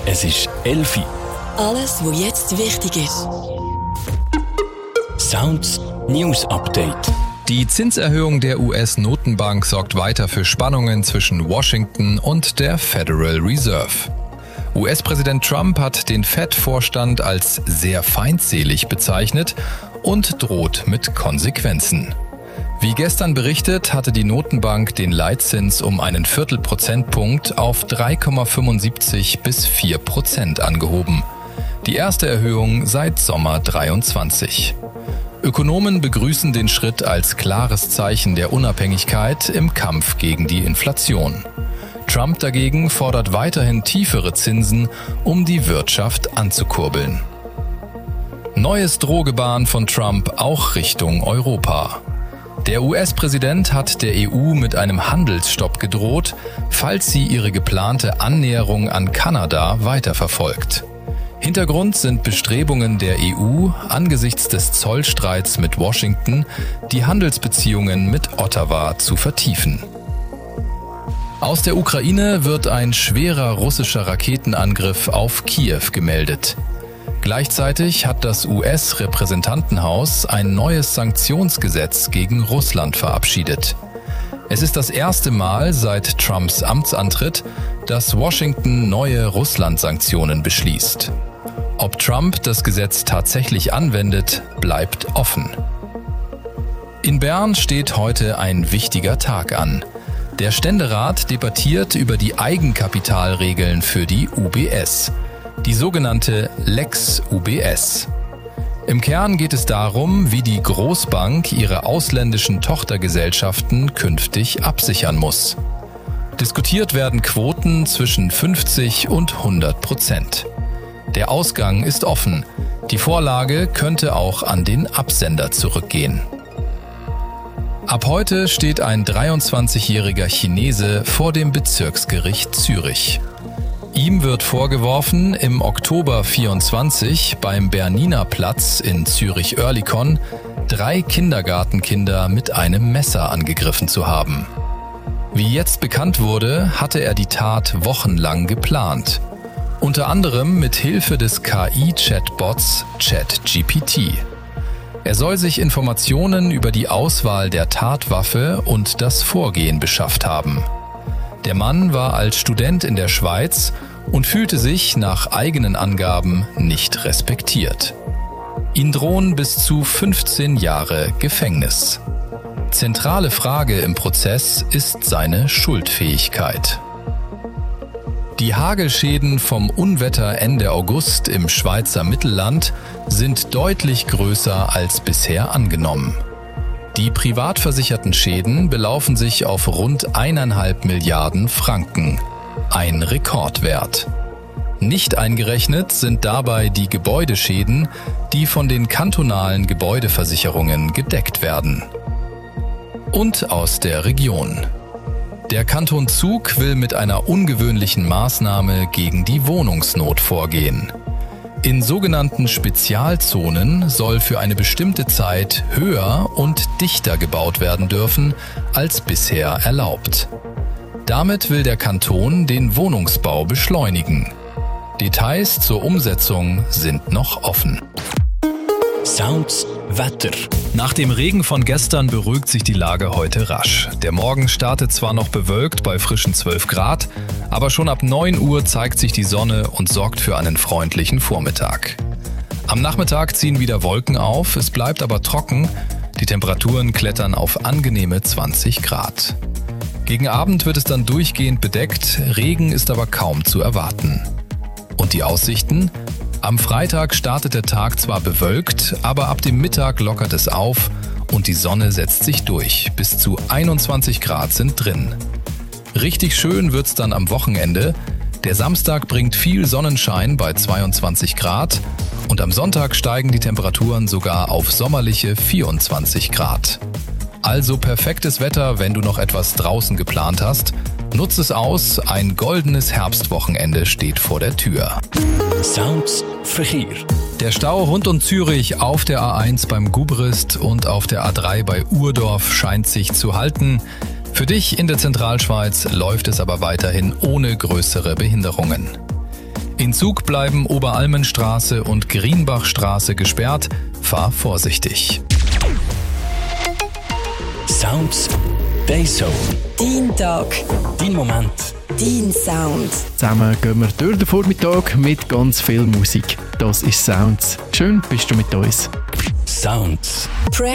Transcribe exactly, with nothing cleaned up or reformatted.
Es ist elf Uhr. Alles, was jetzt wichtig ist. Sounds News Update. Die Zinserhöhung der U S-Notenbank sorgt weiter für Spannungen zwischen Washington und der Federal Reserve. U S-Präsident Trump hat den Fed-Vorstand als sehr feindselig bezeichnet und droht mit Konsequenzen. Wie gestern berichtet, hatte die Notenbank den Leitzins um einen Viertelprozentpunkt auf drei Komma fünfundsiebzig bis vier Prozent angehoben. Die erste Erhöhung seit Sommer dreiundzwanzig. Ökonomen begrüßen den Schritt als klares Zeichen der Unabhängigkeit im Kampf gegen die Inflation. Trump dagegen fordert weiterhin tiefere Zinsen, um die Wirtschaft anzukurbeln. Neues Drohgebaren von Trump auch Richtung Europa. Der U S-Präsident hat der E U mit einem Handelsstopp gedroht, falls sie ihre geplante Annäherung an Kanada weiterverfolgt. Hintergrund sind Bestrebungen der E U, angesichts des Zollstreits mit Washington, die Handelsbeziehungen mit Ottawa zu vertiefen. Aus der Ukraine wird ein schwerer russischer Raketenangriff auf Kiew gemeldet. Gleichzeitig hat das U S-Repräsentantenhaus ein neues Sanktionsgesetz gegen Russland verabschiedet. Es ist das erste Mal seit Trumps Amtsantritt, dass Washington neue Russland-Sanktionen beschließt. Ob Trump das Gesetz tatsächlich anwendet, bleibt offen. In Bern steht heute ein wichtiger Tag an. Der Ständerat debattiert über die Eigenkapitalregeln für die U B S. Die sogenannte Lex U B S. Im Kern geht es darum, wie die Großbank ihre ausländischen Tochtergesellschaften künftig absichern muss. Diskutiert werden Quoten zwischen fünfzig und hundert Prozent. Der Ausgang ist offen. Die Vorlage könnte auch an den Absender zurückgehen. Ab heute steht ein dreiundzwanzigjähriger Chinese vor dem Bezirksgericht Zürich. Ihm wird vorgeworfen, im Oktober vierundzwanzig beim Berniner Platz in Zürich-Oerlikon drei Kindergartenkinder mit einem Messer angegriffen zu haben. Wie jetzt bekannt wurde, hatte er die Tat wochenlang geplant. Unter anderem mit Hilfe des K I-Chatbots ChatGPT. Er soll sich Informationen über die Auswahl der Tatwaffe und das Vorgehen beschafft haben. Der Mann war als Student in der Schweiz und fühlte sich nach eigenen Angaben nicht respektiert. Ihm drohen bis zu fünfzehn Jahre Gefängnis. Zentrale Frage im Prozess ist seine Schuldfähigkeit. Die Hagelschäden vom Unwetter Ende August im Schweizer Mittelland sind deutlich größer als bisher angenommen. Die privat versicherten Schäden belaufen sich auf rund eineinhalb Milliarden Franken. Ein Rekordwert. Nicht eingerechnet sind dabei die Gebäudeschäden, die von den kantonalen Gebäudeversicherungen gedeckt werden. Und aus der Region. Der Kanton Zug will mit einer ungewöhnlichen Maßnahme gegen die Wohnungsnot vorgehen. In sogenannten Spezialzonen soll für eine bestimmte Zeit höher und dichter gebaut werden dürfen, als bisher erlaubt. Damit will der Kanton den Wohnungsbau beschleunigen. Details zur Umsetzung sind noch offen. Sounds Wetter. Nach dem Regen von gestern beruhigt sich die Lage heute rasch. Der Morgen startet zwar noch bewölkt bei frischen zwölf Grad, aber schon ab neun Uhr zeigt sich die Sonne und sorgt für einen freundlichen Vormittag. Am Nachmittag ziehen wieder Wolken auf, es bleibt aber trocken. Die Temperaturen klettern auf angenehme zwanzig Grad. Gegen Abend wird es dann durchgehend bedeckt, Regen ist aber kaum zu erwarten. Und die Aussichten? Am Freitag startet der Tag zwar bewölkt, aber ab dem Mittag lockert es auf und die Sonne setzt sich durch. Bis zu einundzwanzig Grad sind drin. Richtig schön wird's dann am Wochenende. Der Samstag bringt viel Sonnenschein bei zweiundzwanzig Grad und am Sonntag steigen die Temperaturen sogar auf sommerliche vierundzwanzig Grad. Also perfektes Wetter, wenn du noch etwas draußen geplant hast. Nutz es aus, ein goldenes Herbstwochenende steht vor der Tür. Sounds Verkehr. Der Stau rund um Zürich auf der A eins beim Gubrist und auf der A drei bei Urdorf scheint sich zu halten. Für dich in der Zentralschweiz läuft es aber weiterhin ohne größere Behinderungen. In Zug bleiben Oberalmenstraße und Grienbachstraße gesperrt. Fahr vorsichtig. Sounds Dayzone. Dein Tag, Dein Moment. dein Sound. Zusammen gehen wir durch den Vormittag mit ganz viel Musik. Das ist Sounds. Schön bist du mit uns. Sounds.